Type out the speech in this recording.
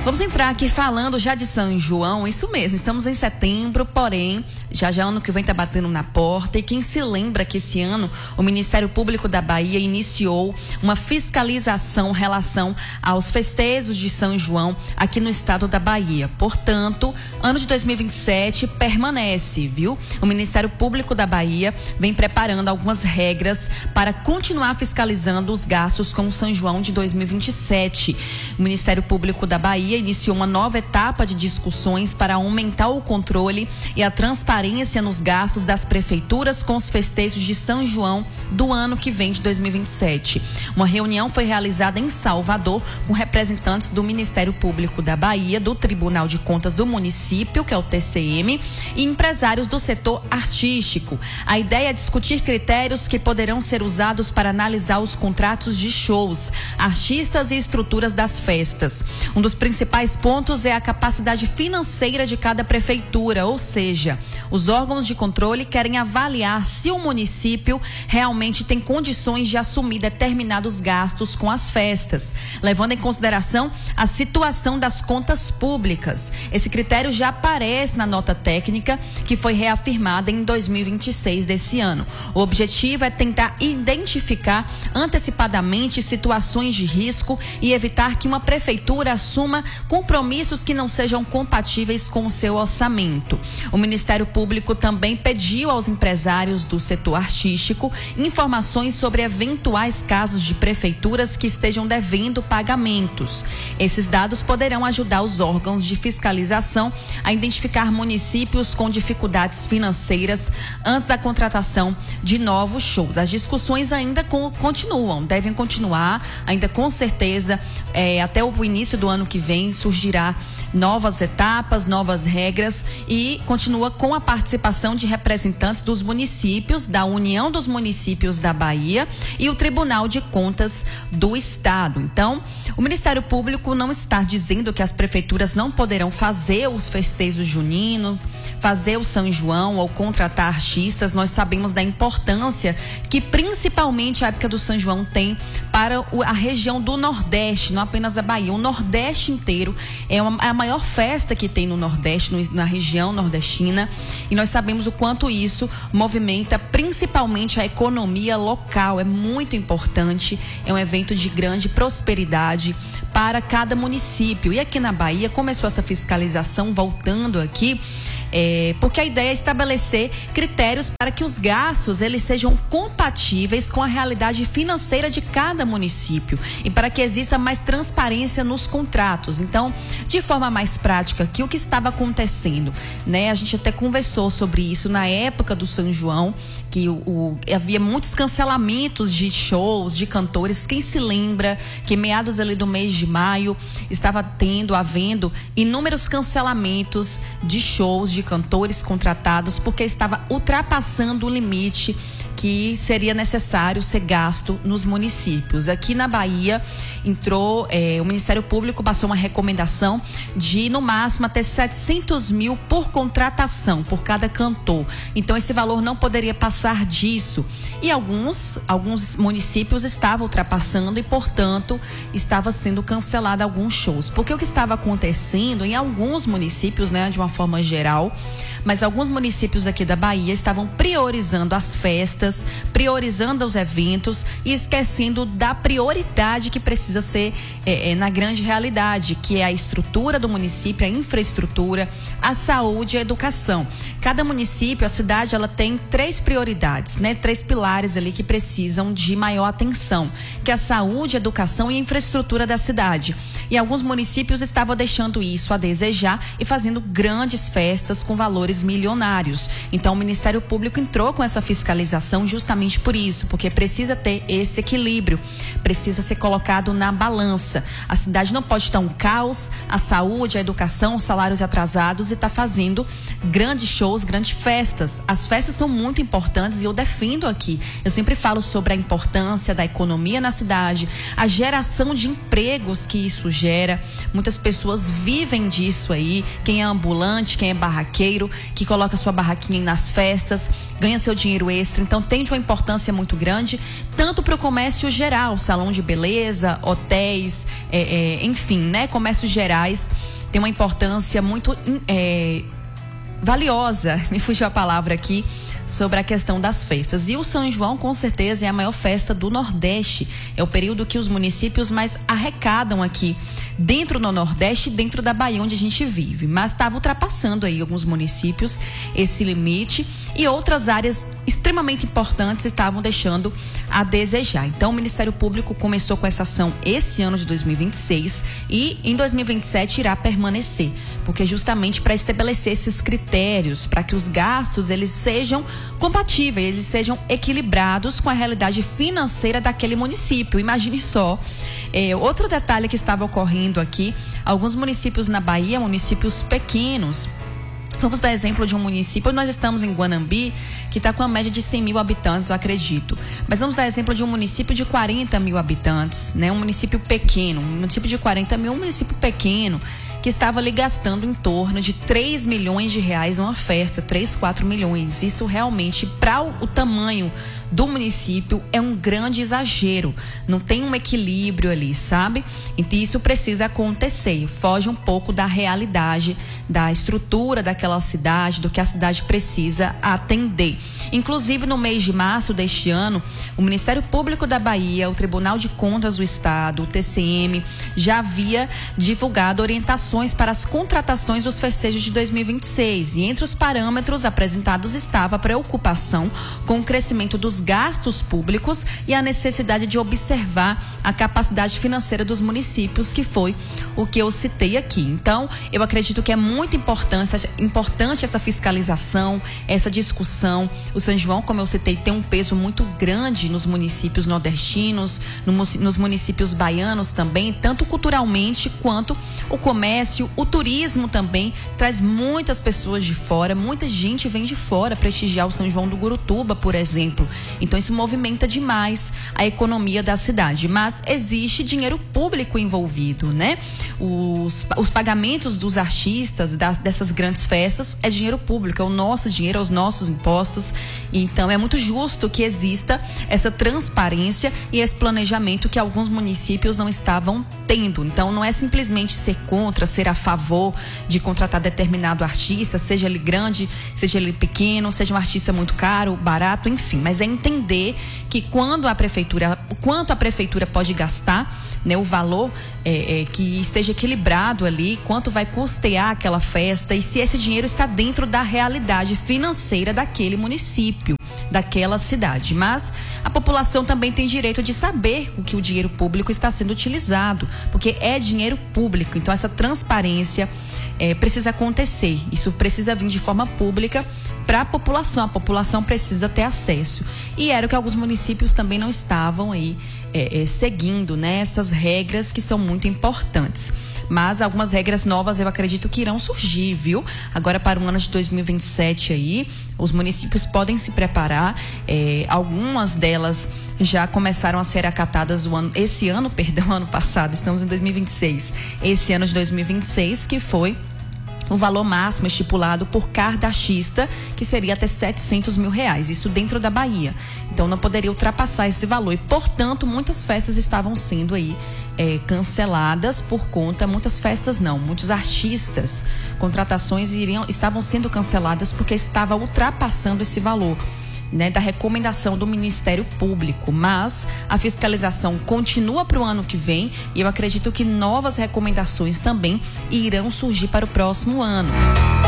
Vamos entrar aqui falando já de São João, isso mesmo, estamos em setembro, porém, já ano que vem tá batendo na porta, e quem se lembra que esse ano o Ministério Público da Bahia iniciou uma fiscalização em relação aos festejos de São João aqui no estado da Bahia. Portanto, ano de 2027 permanece, viu? O Ministério Público da Bahia vem preparando algumas regras para continuar fiscalizando os gastos com o São João de 2027. O Ministério Público da Bahia iniciou uma nova etapa de discussões para aumentar o controle e a transparência nos gastos das prefeituras com os festejos de São João do ano que vem, de 2027. Uma reunião foi realizada em Salvador com representantes do Ministério Público da Bahia, do Tribunal de Contas do município, que é o TCM, e empresários do setor artístico. A ideia é discutir critérios que poderão ser usados para analisar os contratos de shows, artistas e estruturas das festas. Um dos principais pontos é a capacidade financeira de cada prefeitura, ou seja, os órgãos de controle querem avaliar se o município realmente tem condições de assumir determinados gastos com as festas, levando em consideração a situação das contas públicas. Esse critério já aparece na nota técnica que foi reafirmada em 2026 desse ano. O objetivo é tentar identificar antecipadamente situações de risco e evitar que uma prefeitura assuma compromissos que não sejam compatíveis com o seu orçamento. O Ministério Público também pediu aos empresários do setor artístico informações sobre eventuais casos de prefeituras que estejam devendo pagamentos. Esses dados poderão ajudar os órgãos de fiscalização a identificar municípios com dificuldades financeiras antes da contratação de novos shows. As discussões ainda continuam, devem continuar, ainda com certeza, até o início do ano que vem surgirá novas etapas, novas regras, e continua com a participação de representantes dos municípios, da União dos Municípios da Bahia e o Tribunal de Contas do Estado. Então, o Ministério Público não está dizendo que as prefeituras não poderão fazer os festejos juninos, fazer o São João ou contratar artistas. Nós sabemos da importância que principalmente a época do São João tem para a região do Nordeste, não apenas a Bahia, o Nordeste inteiro. É a maior festa que tem no Nordeste, na região nordestina, e nós sabemos o quanto isso movimenta principalmente a economia local. É muito importante, é um evento de grande prosperidade para cada município. E aqui na Bahia começou essa fiscalização, voltando aqui, porque a ideia é estabelecer critérios para que os gastos eles sejam compatíveis com a realidade financeira de cada município e para que exista mais transparência nos contratos. Então, de forma mais prática, que o que estava acontecendo, né? A gente até conversou sobre isso na época do São João, que havia muitos cancelamentos de shows, de cantores. Quem se lembra que meados ali do mês de maio estava havendo inúmeros cancelamentos de shows, de cantores contratados, porque estava ultrapassando o limite que seria necessário ser gasto nos municípios. Aqui na Bahia o Ministério Público passou uma recomendação de no máximo até 700 mil por contratação, por cada cantor. Então esse valor não poderia passar disso. E alguns municípios estavam ultrapassando e, portanto, estava sendo cancelado alguns shows. Porque o que estava acontecendo em alguns municípios, né, de uma forma geral, mas alguns municípios aqui da Bahia estavam priorizando as festas, priorizando os eventos e esquecendo da prioridade que precisa ser na grande realidade, que é a estrutura do município, a infraestrutura, a saúde e a educação. Cada município, a cidade, ela tem 3 prioridades, né? 3 pilares ali que precisam de maior atenção, que é a saúde, a educação e a infraestrutura da cidade. E alguns municípios estavam deixando isso a desejar e fazendo grandes festas com valores milionários. Então o Ministério Público entrou com essa fiscalização justamente por isso, porque precisa ter esse equilíbrio, precisa ser colocado na balança. A cidade não pode estar um caos, a saúde, a educação, os salários atrasados, e está fazendo grandes shows, grandes festas. As festas são muito importantes e eu defendo aqui. Eu sempre falo sobre a importância da economia na cidade, a geração de empregos que isso gera. Muitas pessoas vivem disso aí. Quem é ambulante, quem é barraqueiro, que coloca sua barraquinha nas festas, ganha seu dinheiro extra. Então tem uma importância muito grande, tanto para o comércio geral, salão de beleza, hotéis, enfim, né? Comércios gerais tem uma importância muito valiosa, me fugiu a palavra aqui, sobre a questão das festas. E o São João, com certeza, é a maior festa do Nordeste. É o período que os municípios mais arrecadam aqui, dentro do Nordeste e dentro da Bahia, onde a gente vive. Mas estava ultrapassando aí alguns municípios esse limite e outras áreas extremamente importantes estavam deixando a desejar. Então, o Ministério Público começou com essa ação esse ano de 2026 e em 2027 irá permanecer, porque justamente para estabelecer esses critérios, para que os gastos eles sejam compatíveis, eles sejam equilibrados com a realidade financeira daquele município. Imagine só, outro detalhe que estava ocorrendo aqui, alguns municípios na Bahia, municípios pequenos. Vamos dar exemplo de um município, nós estamos em Guanambi, que está com a média de 100 mil habitantes, eu acredito. Mas vamos dar exemplo de um município de 40 mil habitantes, né? Um município pequeno, um município de 40 mil, um município pequeno, que estava ali gastando em torno de 3 milhões de reais numa festa, 3, 4 milhões. Isso realmente, para o tamanho do município, é um grande exagero. Não tem um equilíbrio ali, sabe? Então isso precisa acontecer. Foge um pouco da realidade, da estrutura daquela cidade, do que a cidade precisa atender. Inclusive, no mês de março deste ano, o Ministério Público da Bahia, o Tribunal de Contas do Estado, o TCM, já havia divulgado orientações para as contratações dos festejos de 2026. E entre os parâmetros apresentados estava a preocupação com o crescimento dos gastos públicos e a necessidade de observar a capacidade financeira dos municípios, que foi o que eu citei aqui. Então, eu acredito que é muito importante essa fiscalização, essa discussão. O São João, como eu citei, tem um peso muito grande nos municípios nordestinos, nos municípios baianos também, tanto culturalmente quanto o comércio, o turismo também traz muitas pessoas de fora, muita gente vem de fora prestigiar o São João do Gurutuba, por exemplo. Então isso movimenta demais a economia da cidade, mas existe dinheiro público envolvido, né? Os pagamentos dos artistas dessas grandes festas é dinheiro público, é o nosso dinheiro, é os nossos impostos. Então é muito justo que exista essa transparência e esse planejamento que alguns municípios não estavam tendo. Então não é simplesmente ser contra, ser a favor de contratar determinado artista, seja ele grande, seja ele pequeno, seja um artista muito caro, barato, enfim, mas é entender que quanto a prefeitura pode gastar, né, o valor que esteja equilibrado ali, quanto vai custear aquela festa e se esse dinheiro está dentro da realidade financeira daquele município, daquela cidade. Mas a população também tem direito de saber o que o dinheiro público está sendo utilizado, porque é dinheiro público. Então essa transparência precisa acontecer, isso precisa vir de forma pública para a população precisa ter acesso. E era o que alguns municípios também não estavam aí seguindo, né, essas regras que são muito importantes. Mas algumas regras novas eu acredito que irão surgir, viu? Agora para o ano de 2027 aí, os municípios podem se preparar, algumas delas já começaram a ser acatadas ano passado, estamos em 2026. Esse ano de 2026, que foi o valor máximo estipulado por cada artista, que seria até 700 mil reais, isso dentro da Bahia. Então não poderia ultrapassar esse valor e, portanto, muitas festas estavam sendo aí canceladas por conta, muitos artistas, contratações estavam sendo canceladas porque estava ultrapassando esse valor, né, da recomendação do Ministério Público. Mas a fiscalização continua para o ano que vem e eu acredito que novas recomendações também irão surgir para o próximo ano.